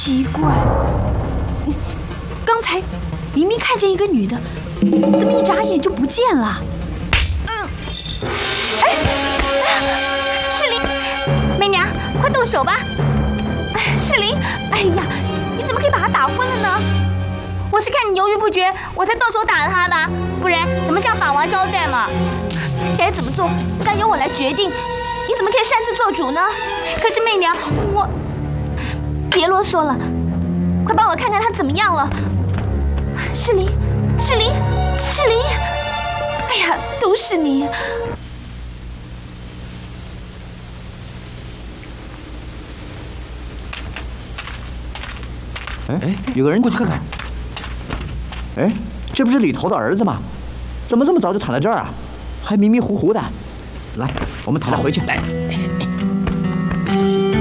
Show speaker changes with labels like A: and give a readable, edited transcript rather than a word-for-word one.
A: 奇怪，刚才明明看见一个女的，怎么一眨眼就不见了？
B: 哎，世林，媚娘，快动手吧！哎，世林，哎呀，你怎么可以把她打昏了呢？我是看你犹豫不决，我才动手打了她的，不然怎么向法王交代嘛？该怎么做，该由我来决定。你怎么可以擅自做主呢？可是媚娘，我别啰嗦了，快帮我看看她怎么样了。世林，世林，世林！哎呀，都是你！
C: 哎，有个人过去看看。哎，这不是李头的儿子吗？怎么这么早就躺在这儿啊？还迷迷糊糊的。来，我们抬他回去。来，小心。